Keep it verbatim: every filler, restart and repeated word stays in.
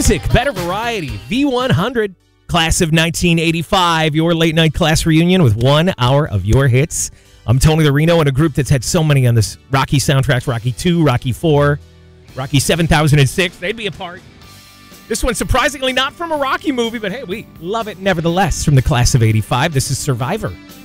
music, better variety. V one hundred, class of nineteen eighty-five, your late night class reunion with one hour of your hits. I'm Tony Lorino in a group that's had so many on this Rocky soundtracks, Rocky two, Rocky four, Rocky seven thousand six. They'd be a part. This one's surprisingly not from a Rocky movie, but hey, we love it nevertheless. From the class of eighty-five, this is Survivor